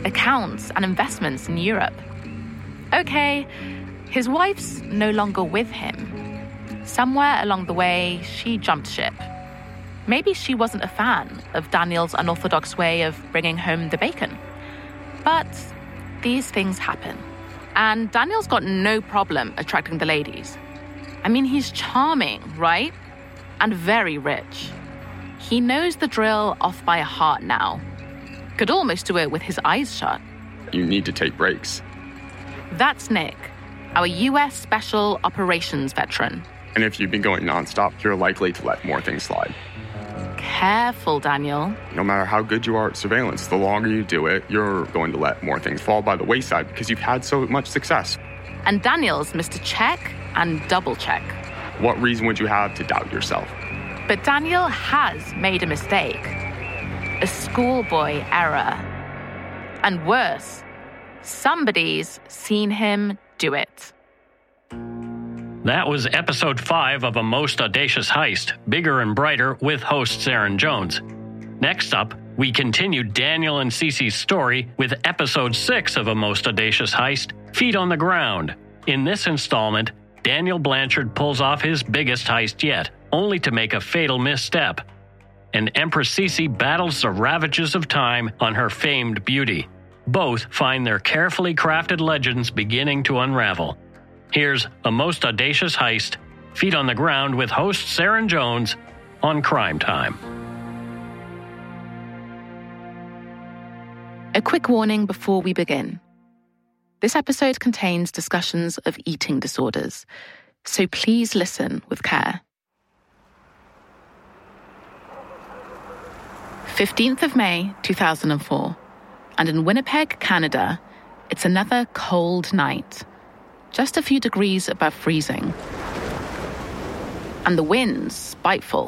accounts and investments in Europe. Okay, his wife's no longer with him. Somewhere along the way, she jumped ship. Maybe she wasn't a fan of Daniel's unorthodox way of bringing home the bacon. But these things happen. And Daniel's got no problem attracting the ladies. I mean, he's charming, right? And very rich. He knows the drill off by heart now. Could almost do it with his eyes shut. You need to take breaks. That's Nick, our US Special Operations veteran. And if you've been going nonstop, you're likely to let more things slide. Careful, Daniel. No matter how good you are at surveillance, the longer you do it, you're going to let more things fall by the wayside because you've had so much success. And Daniel's Mr. Check and double check. What reason would you have to doubt yourself? But Daniel has made a mistake. A schoolboy error. And worse, somebody's seen him do it. That was episode 5 of A Most Audacious Heist, Bigger and Brighter, with host Saren Jones. Next up, we continue Daniel and Cece's story with episode 6 of A Most Audacious Heist, Feet on the Ground. In this installment, Daniel Blanchard pulls off his biggest heist yet, only to make a fatal misstep. And Empress Cece battles the ravages of time on her famed beauty. Both find their carefully crafted legends beginning to unravel. Here's A Most Audacious Heist, Feet on the Ground with host Saren Jones on Crime Time. A quick warning before we begin. This episode contains discussions of eating disorders, so please listen with care. 15th of May, 2004, and in Winnipeg, Canada, it's another cold night. Just a few degrees above freezing. And the wind's spiteful.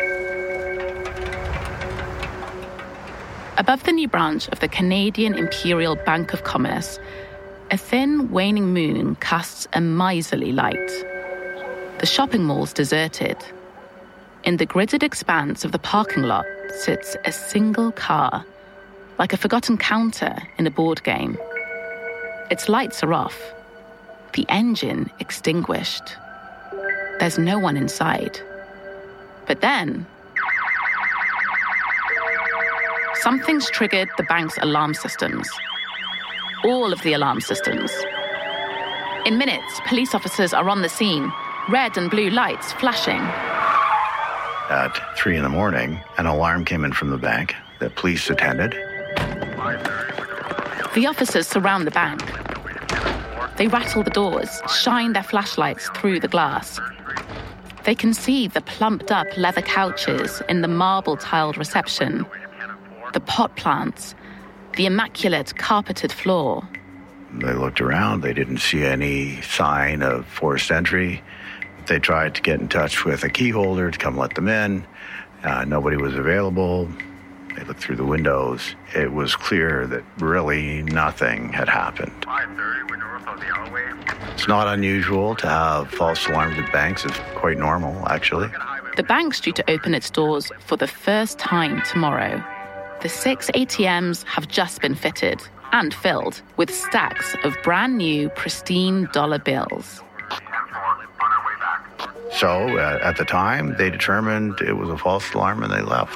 Above the new branch of the Canadian Imperial Bank of Commerce, a thin, waning moon casts a miserly light. The shopping mall's deserted. In the gridded expanse of the parking lot sits a single car, like a forgotten counter in a board game. Its lights are off. The engine extinguished. There's no one inside. But then, something's triggered the bank's alarm systems. All of the alarm systems. In minutes, police officers are on the scene, red and blue lights flashing. At 3 a.m, an alarm came in from the bank. The police attended. The officers surround the bank. They rattle the doors, shine their flashlights through the glass. They can see the plumped-up leather couches in the marble-tiled reception, the pot plants, the immaculate carpeted floor. They looked around. They didn't see any sign of forced entry. They tried to get in touch with a key holder to come let them in. Nobody was available. They looked through the windows. It was clear that really nothing had happened. It's not unusual to have false alarms at banks. It's quite normal, actually. The bank's due to open its doors for the first time tomorrow. The 6 ATMs have just been fitted and filled with stacks of brand new, pristine dollar bills. So, at the time, they determined it was a false alarm and they left.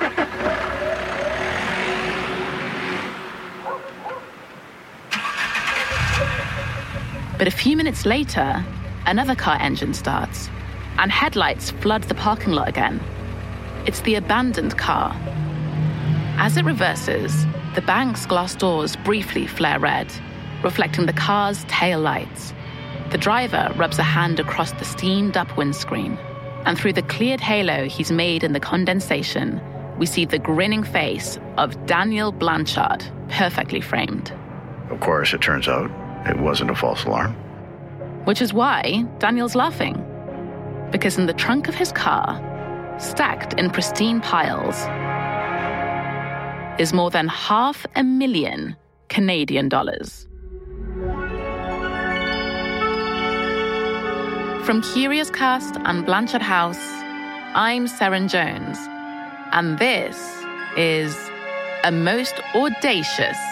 But a few minutes later, another car engine starts, and headlights flood the parking lot again. It's the abandoned car. As it reverses, the bank's glass doors briefly flare red, reflecting the car's tail lights. The driver rubs a hand across the steamed-up windscreen, and through the cleared halo he's made in the condensation, we see the grinning face of Daniel Blanchard, perfectly framed. Of course, it turns out it wasn't a false alarm. Which is why Daniel's laughing. Because in the trunk of his car, stacked in pristine piles, is more than $500,000 Canadian dollars. From Curious Cast and Blanchard House, I'm Saren Jones, and this is A Most Audacious